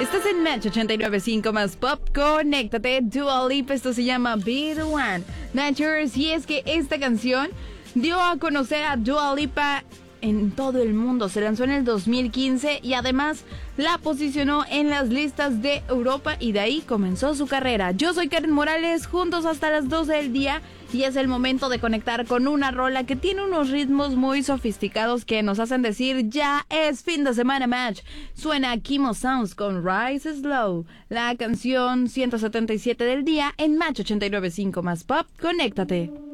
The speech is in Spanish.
Estás en Match 89.5 más Pop. Conéctate, Dua Lipa. Esto se llama Be The One. Natchers, y es que esta canción dio a conocer a Dua Lipa en todo el mundo. Se lanzó en el 2015 y además la posicionó en las listas de Europa y de ahí comenzó su carrera. Yo soy Karen Morales, juntos hasta las 12 del día, y es el momento de conectar con una rola que tiene unos ritmos muy sofisticados que nos hacen decir ya es fin de semana Match. Suena Kimo Sounds con Rise Slow, la canción 177 del día en Match 89.5 más Pop. Conéctate.